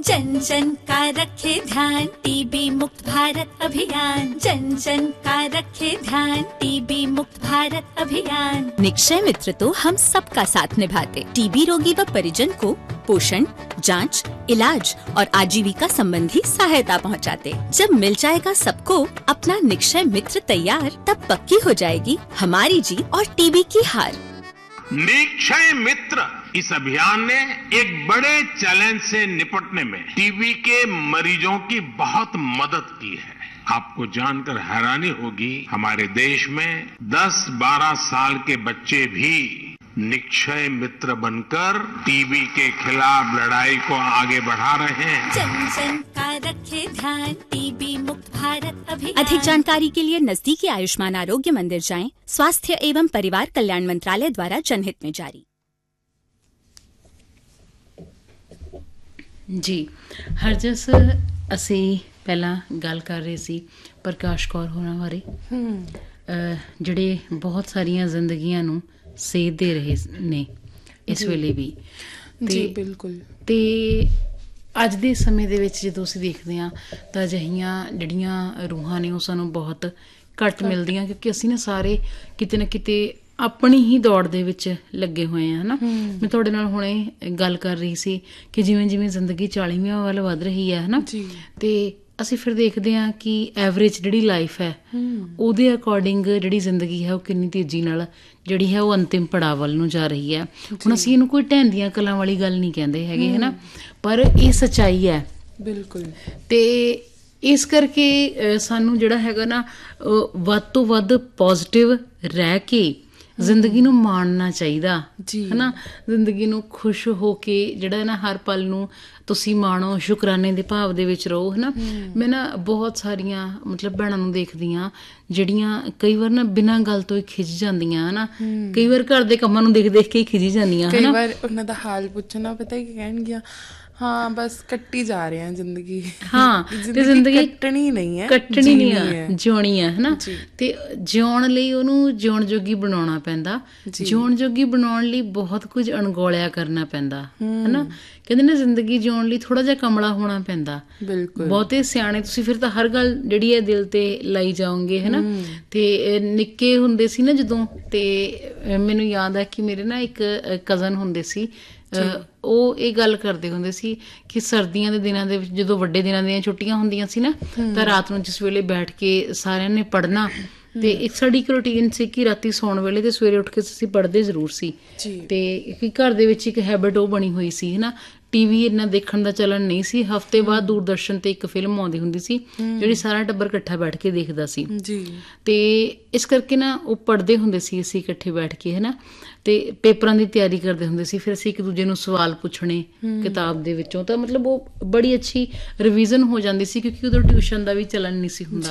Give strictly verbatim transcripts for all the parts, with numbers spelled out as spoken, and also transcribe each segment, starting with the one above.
जन जन का रखे ध्यान, टीबी मुक्त भारत अभियान। जन जन का रखे ध्यान, टीबी मुक्त भारत अभियान। निक्षय मित्र तो हम सबका साथ निभाते, टीबी रोगी व परिजन को पोषण, जांच, इलाज और आजीविका संबंधी सहायता पहुंचाते। जब मिल जाएगा सबको अपना निक्षय मित्र तैयार, तब पक्की हो जाएगी हमारी जीत और टीबी की हार। निक्षय मित्र इस अभियान ने एक बड़े चैलेंज से निपटने में टीबी के मरीजों की बहुत मदद की है। आपको जानकर हैरानी होगी, हमारे देश में दस बारह साल के बच्चे भी निक्षय मित्र बनकर टीबी के खिलाफ लड़ाई को आगे बढ़ा रहे हैं। जन जन का रखे ध्यान, टीबी मुक्त भारत अभियान। अधिक जानकारी के लिए नजदीकी आयुष्मान आरोग्य मंदिर जाएं। स्वास्थ्य एवं परिवार कल्याण मंत्रालय द्वारा जनहित में जारी। जी ਹਰਜਸ ਅਸੀਂ ਪਹਿਲਾਂ ਗੱਲ ਕਰ ਰਹੇ ਸੀ ਪ੍ਰਕਾਸ਼ ਕੌਰ ਹੋਰਾਂ ਬਾਰੇ, ਜਿਹੜੇ ਬਹੁਤ ਸਾਰੀਆਂ ਜ਼ਿੰਦਗੀਆਂ ਨੂੰ ਸੇਧ ਦੇ ਰਹੇ ਨੇ ਇਸ ਵੇਲੇ ਵੀ। ਜੀ ਬਿਲਕੁਲ। ਤੇ ਅੱਜ ਦੇ ਸਮੇਂ ਦੇ ਵਿੱਚ ਜਦੋਂ ਅਸੀਂ ਦੇਖਦੇ ਹਾਂ ਤਾਂ ਅਜਿਹੀਆਂ ਜਿਹੜੀਆਂ ਰੂਹਾਂ ਨੇ ਉਹ ਸਾਨੂੰ ਬਹੁਤ ਘੱਟ ਮਿਲਦੀਆਂ, ਕਿਉਂਕਿ ਅਸੀਂ ਨਾ ਸਾਰੇ ਕਿਤੇ ਨਾ ਕਿਤੇ ਆਪਣੀ ਹੀ ਦੌੜ ਦੇ ਵਿੱਚ ਲੱਗੇ ਹੋਏ ਆ। ਹੈ ਨਾ, ਮੈਂ ਤੁਹਾਡੇ ਨਾਲ ਹੁਣੇ ਗੱਲ ਕਰ ਰਹੀ ਸੀ ਕਿ ਜਿਵੇਂ ਜਿਵੇਂ ਜ਼ਿੰਦਗੀ ਚਾਲੀਵਿਆਂ ਵੱਲ ਵੱਧ ਰਹੀ ਹੈ, ਹੈ ਨਾ, ਤੇ ਅਸੀਂ ਫਿਰ ਦੇਖਦੇ ਹਾਂ ਕਿ ਐਵਰੇਜ ਜਿਹੜੀ ਲਾਈਫ ਹੈ ਉਹਦੇ ਅਕੋਰਡਿੰਗ ਜਿਹੜੀ ਜ਼ਿੰਦਗੀ ਹੈ ਉਹ ਕਿੰਨੀ ਤੇਜ਼ੀ ਨਾਲ ਜਿਹੜੀ ਹੈ ਉਹ ਅੰਤਿਮ ਪੜਾਅ ਵੱਲ ਨੂੰ ਜਾ ਰਹੀ ਹੈ। ਹੁਣ ਅਸੀਂ ਇਹਨੂੰ ਕੋਈ ਢਹਿੰਦੀਆਂ ਕਲਾਂ ਵਾਲੀ ਗੱਲ ਨਹੀਂ ਕਹਿੰਦੇ ਹੈਗੇ, ਹੈ ਨਾ, ਪਰ ਇਹ ਸੱਚਾਈ ਹੈ ਬਿਲਕੁਲ। ਤੇ ਇਸ ਕਰਕੇ ਸਾਨੂੰ ਜਿਹੜਾ ਹੈਗਾ ਨਾ ਵੱਧ ਤੋਂ ਵੱਧ ਪੋਜ਼ਿਟਿਵ ਰਹਿ ਕੇ ਜ਼ਿੰਦਗੀ ਨੂੰ ਮਾਣਨਾ ਚਾਹੀਦਾ, ਹੈ ਨਾ। ਜ਼ਿੰਦਗੀ ਨੂੰ ਖੁਸ਼ ਹੋ ਕੇ ਜਿਹੜਾ ਨਾ ਹਰ ਪਲ ਨੂੰ ਤੁਸੀਂ ਮਾਣੋ, ਸ਼ੁਕਰਾਨੇ ਦੇ ਭਾਵ ਦੇ ਵਿੱਚ ਰਹੋ, ਹੈ ਨਾ। ਮੈਂ ਨਾ ਬਹੁਤ ਸਾਰੀਆਂ ਮਤਲਬ ਭੈਣਾਂ ਨੂੰ ਦੇਖਦੀ ਹਾਂ ਜਿਹੜੀਆਂ ਕਈ ਵਾਰ ਨਾ ਬਿਨਾਂ ਗੱਲ ਤੋਂ ਹੀ ਖਿਝ ਜਾਂਦੀਆਂ, ਹੈ ਨਾ। ਕਈ ਵਾਰ ਘਰ ਦੇ ਕੰਮਾਂ ਨੂੰ ਦੇਖ ਦੇਖ ਕੇ ਹੀ ਖਿਝੀ ਜਾਂਦੀਆਂ, ਕਈ ਵਾਰ ਉਹਨਾਂ ਦਾ ਹਾਲ ਪੁੱਛਣਾ ਪਤਾ ਕੀ ਕਹਿਣਗੀਆਂ, ਹਾਂ ਬਸ ਕੱਟੀ ਜਾ ਰਹੇ ਆ ਜ਼ਿੰਦਗੀ। ਹਾਂ ਤੇ ਜ਼ਿੰਦਗੀ ਕੱਟਣੀ ਨਹੀਂ ਹੈ, ਕੱਟਣੀ ਨਹੀਂ ਹੈ, ਜਿਉਣੀ ਹੈ, ਹੈ ਨਾ। ਤੇ ਜਿਉਣ ਲਈ ਉਹਨੂੰ ਜਿਉਣ ਜੋਗੀ ਬਣਾਉਣਾ ਪੈਂਦਾ। ਜਿਉਣ ਜੋਗੀ ਬਣਾਉਣ ਲਈ ਬਹੁਤ ਕੁਝ ਅਣਗੌਲਿਆ ਕਰਨਾ ਪੈਂਦਾ, ਹੈ ਨਾ। ਕਹਿੰਦੇ ਨੇ ਜ਼ਿੰਦਗੀ ਜਿਉਣ ਲਈ ਥੋੜਾ ਜਿਹਾ ਕਮਲਾ ਹੋਣਾ ਪੈਂਦਾ। ਬਿਲਕੁਲ। ਬਹੁਤੇ ਸਿਆਣੇ ਤੁਸੀਂ ਫਿਰ ਤਾਂ ਹਰ ਗੱਲ ਜਿਹੜੀ ਹੈ ਦਿਲ ਤੇ ਲਾਈ ਜਾਓਗੇ, ਹੈ ਨਾ। ਤੇ ਨਿੱਕੇ ਹੁੰਦੇ ਸੀ ਨਾ ਜਦੋਂ, ਤੇ ਮੈਨੂੰ ਯਾਦ ਹੈ ਕਿ ਮੇਰੇ ਨਾ ਇੱਕ ਕਜ਼ਨ ਹੁੰਦੇ ਸੀ, ਉਹ ਇਹ ਗੱਲ ਕਰਦੇ ਹੁੰਦੇ ਸੀ ਕਿ ਸਰਦੀਆਂ ਦੇ ਦਿਨਾਂ ਦੇ ਵਿੱਚ ਜਦੋਂ ਵੱਡੇ ਦਿਨਾਂ ਦੀਆਂ ਛੁੱਟੀਆਂ ਹੁੰਦੀਆਂ ਸੀ ਨਾ, ਤਾਂ ਰਾਤ ਨੂੰ ਜਿਸ ਵੇਲੇ ਬੈਠ ਕੇ ਸਾਰਿਆਂ ਨੇ ਪੜ੍ਹਨਾ, ਤੇ ਇੱਕ ਸਾਡੀ ਇੱਕ ਰੂਟੀਨ ਸੀ ਕਿ ਰਾਤੀ ਸੌਣ ਵੇਲੇ ਤੇ ਸਵੇਰੇ ਉੱਠ ਕੇ ਅਸੀਂ ਪੜ੍ਹਦੇ ਜ਼ਰੂਰ ਸੀ। ਤੇ ਘਰ ਦੇ ਵਿੱਚ ਇੱਕ ਹੈਬਿਟ ਉਹ ਬਣੀ ਹੋਈ ਸੀ, ਹੈ ਨਾ। ਟੀ ਵੀ ਇੰਨਾ ਦੇਖਣ ਦਾ ਚਲਨ ਨਹੀਂ ਸੀ। ਹਫ਼ਤੇ ਬਾਅਦ ਦੂਰਦਰਸ਼ਨ ਤੇ ਇੱਕ ਫਿਲਮ ਆਉਂਦੀ ਹੁੰਦੀ ਸੀ ਜਿਹੜੀ ਸਾਰਾ ਟੱਬਰ ਇਕੱਠਾ ਬੈਠ ਕੇ ਦੇਖਦਾ ਸੀ। ਤੇ ਇਸ ਕਰਕੇ ਨਾ ਉਹ ਪੜ੍ਹਦੇ ਹੁੰਦੇ ਸੀ ਅਸੀਂ ਇਕੱਠੇ ਬੈਠ ਕੇ, ਹੈ ਨਾ। ਤੇ ਪੇਪਰਾਂ ਦੀ ਤਿਆਰੀ ਕਰਦੇ ਹੁੰਦੇ ਸੀ। ਫਿਰ ਅਸੀਂ ਇੱਕ ਦੂਜੇ ਨੂੰ ਸਵਾਲ ਪੁੱਛਣੇ ਕਿਤਾਬ ਦੇ ਵਿੱਚੋਂ, ਤਾਂ ਮਤਲਬ ਉਹ ਬੜੀ ਅੱਛੀ ਰਿਵੀਜ਼ਨ ਹੋ ਜਾਂਦੀ ਸੀ, ਕਿਉਂਕਿ ਉਦੋਂ ਟਿਊਸ਼ਨ ਦਾ ਵੀ ਚਲਨ ਨਹੀਂ ਸੀ ਹੁੰਦਾ।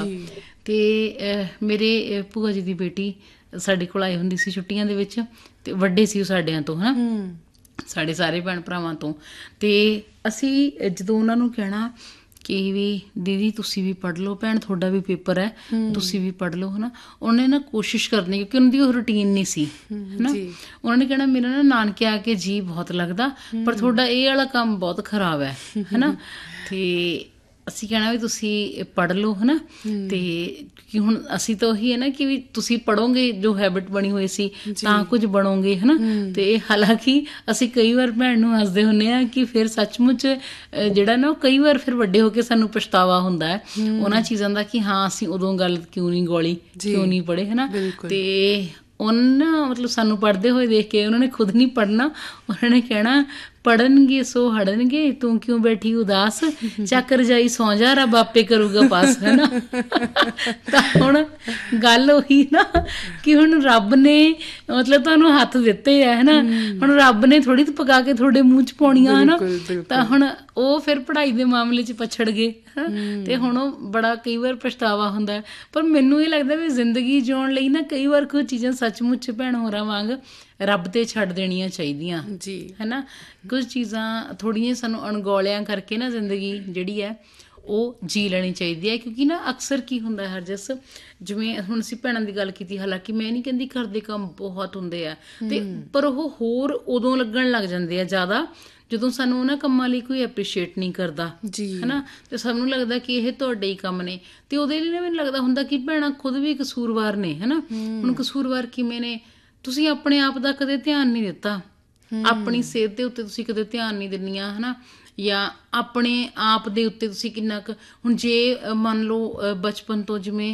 ਤੇ ਮੇਰੇ ਭੂਆ ਜੀ ਦੀ ਬੇਟੀ ਸਾਡੇ ਕੋਲ ਆਈ ਹੁੰਦੀ ਸੀ ਛੁੱਟੀਆਂ ਦੇ ਵਿੱਚ, ਤੇ ਵੱਡੇ ਸੀ ਉਹ ਸਾਡਿਆਂ ਤੋਂ, ਹੈ ਨਾ, ਸਾਡੇ ਸਾਰੇ ਭੈਣ ਭਰਾਵਾਂ ਤੋਂ। ਤੇ ਅਸੀਂ ਜਦੋਂ ਉਹਨਾਂ ਨੂੰ ਕਹਿਣਾ ਕਿ ਵੀ ਦੀਦੀ ਤੁਸੀਂ ਵੀ ਪੜ੍ਹ ਲਓ, ਭੈਣ ਤੁਹਾਡਾ ਵੀ ਪੇਪਰ ਹੈ, ਤੁਸੀਂ ਵੀ ਪੜ੍ਹ ਲਓ, ਹੈ ਨਾ। ਉਹਨੇ ਨਾ ਕੋਸ਼ਿਸ਼ ਕਰਨੀ, ਕਿਉਂਕਿ ਉਹਨਾਂ ਦੀ ਉਹ ਰੂਟੀਨ ਨਹੀਂ ਸੀ, ਹੈ ਨਾ। ਉਹਨਾਂ ਨੇ ਕਹਿਣਾ ਮੇਰਾ ਨਾ ਨਾਨਕੇ ਆ ਕੇ ਜੀਅ ਬਹੁਤ ਲੱਗਦਾ, ਪਰ ਤੁਹਾਡਾ ਇਹ ਵਾਲਾ ਕੰਮ ਬਹੁਤ ਖਰਾਬ ਹੈ, ਹੈ ਨਾ। ਤੇ ਅਸੀਂ ਕਹਿਣਾ ਵੀ ਤੁਸੀਂ ਪੜ੍ਹ ਲਓ, ਹੈ ਨਾ। ਤੇ ਕਿ ਹੁਣ ਅਸੀਂ ਤਾਂ ਉਹੀ ਹੈ ਨਾ ਕਿ ਵੀ ਤੁਸੀਂ ਪੜ੍ਹੋਗੇ, ਜੋ ਹੈਬਿਟ ਬਣੀ ਹੋਈ ਸੀ ਤਾਂ ਕੁਝ ਬਣੋਗੇ, ਹੈ ਨਾ। ਤੇ ਹਾਲਾਂਕਿ ਅਸੀਂ ਕਈ ਵਾਰ ਭੈਣ ਨੂੰ ਹੱਸਦੇ ਹੁੰਦੇ ਹਾਂ ਕਿ ਫਿਰ ਸੱਚਮੁੱਚ ਜਿਹੜਾ ਨਾ ਉਹ ਕਈ ਵਾਰ ਫਿਰ ਵੱਡੇ ਹੋ ਕੇ ਸਾਨੂੰ ਪਛਤਾਵਾ ਹੁੰਦਾ ਹੈ ਉਹਨਾਂ ਚੀਜ਼ਾਂ ਦਾ ਕਿ ਹਾਂ ਅਸੀਂ ਉਦੋਂ ਗੱਲ ਕਿਉਂ ਨਹੀਂ ਗੋਲੀ, ਕਿਉਂ ਨਹੀਂ ਪੜ੍ਹੇ, ਹੈ ਨਾ। ਤੇ ਉਹਨਾਂ ਮਤਲਬ ਸਾਨੂੰ ਪੜ੍ਹਦੇ ਹੋਏ ਦੇਖ ਕੇ ਉਹਨਾਂ ਨੇ ਖੁਦ ਨਹੀਂ ਪੜ੍ਹਨਾ, ਉਹਨਾਂ ਨੇ ਕਹਿਣਾ ਪੜ੍ਹਨਗੇ ਸੋ ਹੜਨਗੇ, ਤੂੰ ਕਿਉਂ ਬੈਠੀ ਉਦਾਸ, ਚੱਕ ਰਜਾਈ ਸੌਂ ਜਾ, ਰੱਬ ਆਪੇ ਕਰੂਗਾ ਪਾਸ, ਹੈ ਨਾ। ਤਾਂ ਹੁਣ ਗੱਲ ਉਹੀ ਨਾ ਕਿ ਹੁਣ ਰੱਬ ਨੇ ਮਤਲਬ ਤੁਹਾਨੂੰ ਹੱਥ ਦਿੱਤੇ ਆ, ਹੈ ਨਾ। ਹੁਣ ਰੱਬ ਨੇ ਥੋੜ੍ਹੀ ਪਕਾ ਕੇ ਤੁਹਾਡੇ ਮੂੰਹ 'ਚ ਪਾਉਣੀਆਂ, ਹੈ ਨਾ। ਤਾਂ ਹੁਣ ਉਹ ਫਿਰ ਪੜ੍ਹਾਈ ਦੇ ਮਾਮਲੇ 'ਚ ਪਛੜ ਗਏ, ਤੇ ਹੁਣ ਉਹ ਬੜਾ ਕਈ ਵਾਰ ਪਛਤਾਵਾ ਹੁੰਦਾ। ਪਰ ਮੈਨੂੰ ਇਹ ਲੱਗਦਾ ਵੀ ਜ਼ਿੰਦਗੀ ਜਿਉਣ ਲਈ ਨਾ ਕਈ ਵਾਰ ਕੁਝ ਚੀਜ਼ਾਂ ਸੱਚਮੁੱਚ ਭੈਣ ਹੋਰਾਂ ਵਾਂਗ ਰੱਬ ਤੇ ਛੱਡ ਦੇਣੀਆਂ ਚਾਹੀਦੀਆਂ, ਜੀ, ਹੈ ਨਾ। ਕੁਝ ਚੀਜ਼ਾਂ ਥੋੜ੍ਹੀਆਂ ਸਾਨੂੰ ਅਣਗੌਲਿਆਂ ਕਰਕੇ ਨਾ ਜ਼ਿੰਦਗੀ ਜਿਹੜੀ ਹੈ ਉਹ ਜੀ ਲੈਣੀ ਚਾਹੀਦੀ ਹੈ। ਕਿਉਂਕਿ ਨਾ ਅਕਸਰ ਕੀ ਹੁੰਦਾ ਹਰ ਜਿਸ ਜਿਵੇਂ ਹੁਣ ਅਸੀਂ ਭੈਣਾਂ ਦੀ ਗੱਲ ਕੀਤੀ, ਹਾਲਾਂਕਿ ਮੈਂ ਨਹੀਂ ਕਹਿੰਦੀ ਘਰ ਦੇ ਕੰਮ ਬਹੁਤ ਹੁੰਦੇ ਆ, ਤੇ ਪਰ ਉਹ ਹੋਰ ਉਦੋਂ ਲੱਗਣ ਲੱਗ ਜਾਂਦੇ ਆ ਜ਼ਿਆਦਾ ਜਦੋਂ ਸਾਨੂੰ ਉਹਨਾਂ ਕੰਮਾਂ ਲਈ ਕੋਈ ਐਪਰੀਸ਼ੀਏਟ ਨਹੀਂ ਕਰਦਾ ਹਨਾ, ਤੇ ਸਭ ਨੂੰ ਲੱਗਦਾ ਕਿ ਇਹ ਤੁਹਾਡੇ ਹੀ ਕੰਮ ਨੇ, ਤੇ ਉਹਦੇ ਲਈ ਨਾ ਮੈਨੂੰ ਲੱਗਦਾ ਹੁੰਦਾ ਕਿ ਭੈਣਾਂ ਖੁਦ ਵੀ ਕਸੂਰਵਾਰ ਨੇ ਹਨਾ। ਹੁਣ ਕਸੂਰਵਾਰ ਕਿਵੇਂ ਨੇ? ਤੁਸੀਂ ਆਪਣੇ ਆਪ ਦਾ ਕਦੇ ਧਿਆਨ ਨਹੀਂ ਦਿੱਤਾ, ਆਪਣੀ ਸਿਹਤ ਦੇ ਉੱਤੇ ਤੁਸੀਂ ਕਦੇ ਧਿਆਨ ਨਹੀਂ ਦਿੰਦੀਆਂ ਹਨਾ, ਜਾਂ ਆਪਣੇ ਆਪ ਦੇ ਉੱਤੇ ਤੁਸੀਂ ਕਿੰਨਾ ਕੁ, ਹੁਣ ਜੇ ਮੰਨ ਲਓ ਬਚਪਨ ਤੋਂ ਜਿਵੇਂ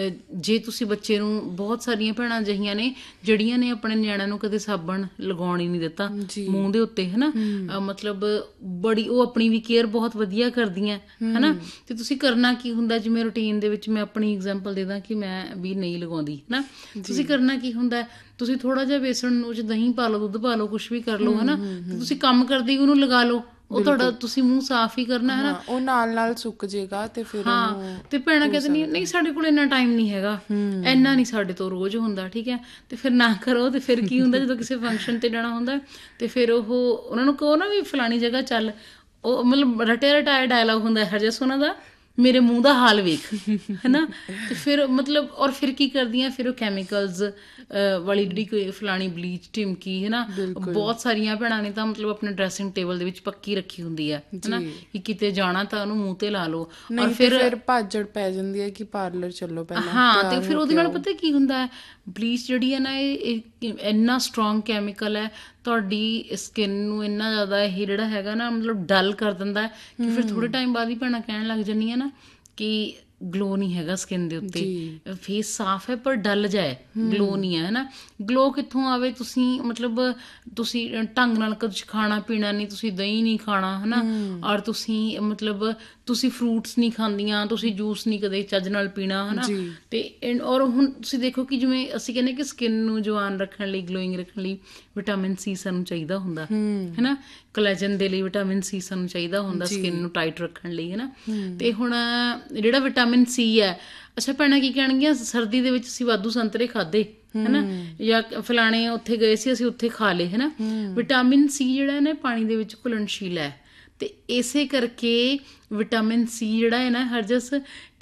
ਜੇ ਤੁਸੀਂ ਬੱਚੇ ਨੂੰ, ਬਹੁਤ ਸਾਰੀਆਂ ਭੈਣਾਂ ਅਜਿਹੀਆਂ ਨੇ ਜਿਹੜੀਆਂ ਨੇ ਆਪਣੇ ਨਿਆਣਿਆਂ ਨੂੰ ਕਦੇ ਸਾਬਣ ਲਗਾਉਣ ਹੀ ਨਹੀਂ ਦਿੱਤਾ ਮੂੰਹ ਦੇ ਉੱਤੇ ਹਨਾ, ਮਤਲਬ ਬੜੀ ਉਹ ਆਪਣੀ ਵੀ ਕੇਅਰ ਬਹੁਤ ਵਧੀਆ ਕਰਦੀਆਂ ਹਨਾ। ਤੇ ਤੁਸੀਂ ਕਰਨਾ ਕੀ ਹੁੰਦਾ, ਜਿਵੇਂ ਰੂਟੀਨ ਦੇ ਵਿੱਚ ਮੈਂ ਆਪਣੀ ਐਗਜ਼ਾਮਪਲ ਦੇ ਦਾਂ ਕਿ ਮੈਂ ਵੀ ਨਹੀਂ ਲਗਾਉਂਦੀ ਹਨਾ, ਤੁਸੀਂ ਕਰਨਾ ਕੀ ਹੁੰਦਾ, ਤੁਸੀਂ ਥੋੜਾ ਜਿਹਾ ਬੇਸਣ ਨੂੰ ਚ ਦਹੀਂ ਪਾ ਲਓ, ਦੁੱਧ ਪਾ ਲਓ, ਕੁਛ ਵੀ ਕਰ ਲਓ ਹਨਾ, ਤੇ ਤੁਸੀਂ ਕੰਮ ਕਰਦੇ ਉਹਨੂੰ ਲਗਾ ਲਓ, ਉਹ ਤੁਹਾਡਾ ਤੁਸੀਂ ਮੂੰਹ ਸਾਫ਼ ਹੀ ਕਰਨਾ ਹੈ ਨਾ, ਉਹ ਨਾਲ ਨਾਲ ਸੁੱਕ ਜਾਏਗਾ। ਤੇ ਫਿਰ ਹਾਂ, ਤੇ ਭੈਣਾਂ ਕਹਿੰਦੇ ਨਹੀਂ ਨਹੀਂ ਸਾਡੇ ਕੋਲ ਇੰਨਾ ਟਾਈਮ ਨਹੀਂ ਹੈਗਾ, ਇੰਨਾ ਨਹੀਂ ਸਾਡੇ ਤੋਂ ਰੋਜ਼ ਹੁੰਦਾ, ਠੀਕ ਹੈ, ਤੇ ਫਿਰ ਨਾ ਕਰੋ। ਤੇ ਫਿਰ ਕੀ ਹੁੰਦਾ, ਜਦੋਂ ਕਿਸੇ ਫੰਕਸ਼ਨ ਤੇ ਜਾਣਾ ਹੁੰਦਾ ਤੇ ਫਿਰ ਉਹ ਉਹਨਾਂ ਨੂੰ ਕਹੋ ਨਾ ਵੀ ਫਲਾਣੀ ਜਗ੍ਹਾ ਚੱਲ, ਉਹ ਮਤਲਬ ਰਟਿਆ ਰਟਾਇਆ ਡਾਇਲੋਗ ਹੁੰਦਾ ਹਰ ਜਿਹਾ ਉਹਨਾਂ ਦਾ, ਮੇਰੇ ਮੂੰਹ ਦਾ ਹਾਲ ਵੇਖ ਹਨਾ। ਤੇ ਫਿਰ ਮਤਲਬ ਔਰ ਫਿਰ ਕੀ ਕਰਦੀਆਂ, ਫਿਰ ਉਹ ਕੈਮੀਕਲਸ ਵਾਲੀ ਜਿਹੜੀ ਕੋਈ ਫਲਾਣੀ ਬਲੀਚ ਟਿਮਕੀ ਹਨਾ, ਬਹੁਤ ਸਾਰੀਆਂ ਭੈਣਾਂ ਨੇ ਤਾਂ ਮਤਲਬ ਆਪਣੇ ਡਰੈਸਿੰਗ ਟੇਬਲ ਦੇ ਵਿੱਚ ਪੱਕੀ ਰੱਖੀ ਹੁੰਦੀ ਹੈ ਹਨਾ, ਕਿ ਕਿਤੇ ਜਾਣਾ ਤਾਂ ਉਹਨੂੰ ਮੂੰਹ ਤੇ ਲਾ ਲਓ। ਔਰ ਫਿਰ ਭਾਜੜ ਪੈ ਜਾਂਦੀ ਹੈ ਕਿ ਪਾਰਲਰ ਚੱਲੋ ਪਹਿਲਾਂ, ਹਾਂ। ਤੇ ਫਿਰ ਉਹਦੇ ਨਾਲ ਪਤਾ ਕੀ ਹੁੰਦਾ, ਬਲੀਚ ਜਿਹੜੀ ਹੈ ਨਾ ਇਹ ਇੰਨਾ ਸਟਰੋਂਗ ਕੈਮੀਕਲ ਹੈ, ਤੁਹਾਡੀ ਸਕਿਨ ਨੂੰ ਇੰਨਾ ਜ਼ਿਆਦਾ ਇਹ ਜਿਹੜਾ ਹੈਗਾ ਨਾ ਮਤਲਬ ਡਲ ਕਰ ਦਿੰਦਾ ਹੈ ਕਿ ਫਿਰ ਥੋੜੇ ਟਾਈਮ ਬਾਅਦ ਹੀ ਭੈਣਾਂ ਕਹਿਣ ਲੱਗ ਜਾਂਦੀਆਂ ਨਾ ਕਿ ਗਲੋ ਨਹੀਂ ਹੈਗਾ ਸਕਿਨ ਦੇ ਉੱਤੇ, ਫੇਸ ਸਾਫ਼ ਹੈ ਪਰ ਡਲ ਜਾਏ, ਗਲੋ ਨਹੀਂ ਹੈ ਹਨਾ। ਗਲੋ ਕਿੱਥੋਂ ਆਵੇ, ਤੁਸੀਂ ਮਤਲਬ ਤੁਸੀਂ ਢੰਗ ਨਾਲ ਕੁਝ ਖਾਣਾ ਪੀਣਾ ਨਹੀਂ, ਤੁਸੀਂ ਦਹੀਂ ਨਹੀਂ ਖਾਣਾ ਹਨਾ, ਔਰ ਤੁਸੀਂ ਮਤਲਬ ਤੁਸੀਂ ਫਰੂਟਸ ਨਹੀਂ ਖਾਂਦੀਆਂ, ਤੁਸੀਂ ਜੂਸ ਨਹੀਂ ਕਦੇ ਚੱਜ ਨਾਲ ਪੀਣਾ ਹਨਾ। ਤੇ ਔਰ ਹੁਣ ਤੁਸੀਂ ਦੇਖੋ ਕਿ ਜਿਵੇਂ ਅਸੀਂ ਕਹਿੰਦੇ ਕਿ ਸਕਿਨ ਨੂੰ ਜਵਾਨ ਰੱਖਣ ਲਈ, ਗਲੋਇੰਗ ਰੱਖਣ ਲਈ ਵਿਟਾਮਿਨ ਸੀ ਸਾਨੂੰ ਚਾਹੀਦਾ ਹੁੰਦਾ ਹਨਾ, ਕੋਲੇਜਨ ਦੇ ਲਈ ਵਿਟਾਮਿਨ ਸੀ ਸਾਨੂੰ ਚਾਹੀਦਾ ਹੁੰਦਾ ਸਕਿਨ ਨੂੰ ਟਾਈਟ ਰੱਖਣ ਲਈ ਹਨਾ। ਤੇ ਹੁਣ ਜਿਹੜਾ ਵਿਟਾਮਿਨ ਸੀ ਹੈ, ਅੱਛਾ ਭੈਣਾਂ ਕੀ ਕਹਿਣਗੀਆਂ, ਸਰਦੀ ਦੇ ਵਿੱਚ ਅਸੀਂ ਵਾਧੂ ਸੰਤਰੇ ਖਾਧੇ ਹਨਾ, ਜਾਂ ਫਲਾਣੇ ਉੱਥੇ ਗਏ ਸੀ ਅਸੀਂ ਉੱਥੇ ਖਾ ਲਏ ਹਨਾ। ਵਿਟਾਮਿਨ ਸੀ ਜਿਹੜਾ ਨਾ ਪਾਣੀ ਦੇ ਵਿੱਚ ਘੁਲਣਸ਼ੀਲ ਹੈ, ਤੇ ਇਸੇ ਕਰਕੇ ਵਿਟਾਮਿਨ ਸੀ ਜਿਹੜਾ ਹੈ ਨਾ ਹਰਜਸ,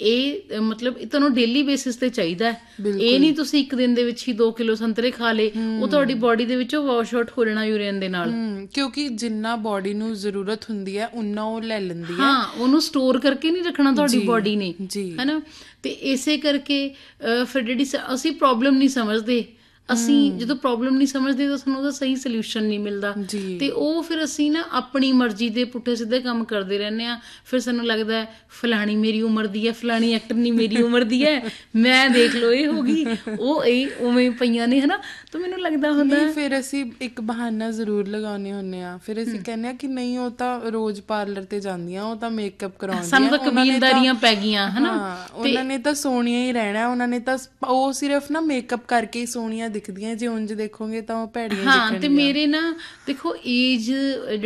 ਇਹ ਮਤਲਬ ਤੁਹਾਨੂੰ ਡੇਲੀ ਬੇਸਿਸ ਤੇ ਚਾਹੀਦਾ ਹੈ। ਇਹ ਨਹੀਂ ਤੁਸੀਂ ਇੱਕ ਦਿਨ ਦੇ ਵਿੱਚ ਹੀ ਦੋ ਕਿਲੋ ਸੰਤਰੇ ਖਾ ਲਏ, ਉਹ ਤੁਹਾਡੀ ਬੋਡੀ ਦੇ ਵਿੱਚੋਂ ਵਾਸ਼ ਆਊਟ ਹੋ ਜਾਣਾ ਯੂਰੀਨ ਦੇ ਨਾਲ, ਕਿਉਂਕਿ ਜਿੰਨਾ ਬੋਡੀ ਨੂੰ ਜ਼ਰੂਰਤ ਹੁੰਦੀ ਹੈ ਉਨਾ ਉਹ ਲੈ ਲੈਂਦੀ ਹੈ, ਹਾਂ। ਉਹਨੂੰ ਸਟੋਰ ਕਰਕੇ ਨਹੀਂ ਰੱਖਣਾ ਤੁਹਾਡੀ ਬੋਡੀ ਨੇ ਹਨਾ। ਤੇ ਇਸੇ ਕਰਕੇ ਫਿਰ ਜਿਹੜੀ ਅਸੀਂ ਪ੍ਰੋਬਲਮ ਨਹੀਂ ਸਮਝਦੇ, ਅਸੀਂ ਜਦੋਂ ਪ੍ਰੋਬਲਮ ਨਹੀਂ ਸਮਝਦੇ ਤਾਂ ਸਾਨੂੰ ਉਹਦਾ ਸਹੀ ਸੋਲਿਊਸ਼ਨ ਨਹੀਂ ਮਿਲਦਾ, ਤੇ ਉਹ ਫਿਰ ਅਸੀਂ ਨਾ ਆਪਣੀ ਮਰਜ਼ੀ ਦੇ ਪੁੱਠੇ ਸਿੱਧੇ ਕੰਮ ਕਰਦੇ ਰਹਿੰਦੇ ਹਾਂ। ਫਿਰ ਸਾਨੂੰ ਲੱਗਦਾ ਫਲਾਣੀ ਮੇਰੀ ਉਮਰ ਦੀ ਹੈ, ਫਲਾਣੀ ਐਕਟਰ ਨਹੀਂ ਮੇਰੀ ਉਮਰ ਦੀ ਹੈ, ਮੈਂ ਦੇਖ ਲਓ ਇਹ ਹੋ ਗਈ, ਉਹ ਇਹ ਉਵੇਂ ਪਈਆਂ ਨੇ ਹਨਾ। ਤਾਂ ਮੈਨੂੰ ਲੱਗਦਾ ਹੁੰਦਾ ਫਿਰ ਅਸੀਂ ਇੱਕ ਬਹਾਨਾ ਜ਼ਰੂਰ ਲਗਾਉਂਦੇ ਹੁੰਦੇ ਹਾਂ, ਫਿਰ ਅਸੀਂ ਕਹਿੰਦੇ ਹਾਂ ਕਿ ਨਹੀਂ ਉਹ ਤਾਂ ਰੋਜ਼ ਪਾਰਲਰ ਤੇ ਜਾਂਦੀਆਂ, ਉਹ ਤਾਂ ਮੇਕਅਪ ਕਰਾਉਂਦੀਆਂ, ਸਾਨੂੰ ਤਾਂ ਕਬੀਲਦਾਰੀਆਂ ਪੈ ਗਈਆਂ ਹਨਾ, ਉਹਨਾਂ ਨੇ ਤਾਂ ਸੋਹਣੀਆਂ ਹੀ ਰਹਿਣਾ, ਉਹਨਾਂ ਨੇ ਤਾਂ ਉਹ ਸਿਰਫ ਨਾ ਮੇਕਅਪ ਕਰਕੇ ਹੀ ਸੋਹਣੀਆਂ ਦਿਖਦੀਆਂ, ਜੇ ਉਂਝ ਦੇਖੋਗੇ ਤਾਂ ਉਹ ਭੈੜੀਆਂ ਦਿਖਣਗੀਆਂ। ਹਾਂ, ਤੇ ਮੇਰੇ ਨਾ ਦੇਖੋ ਏਜ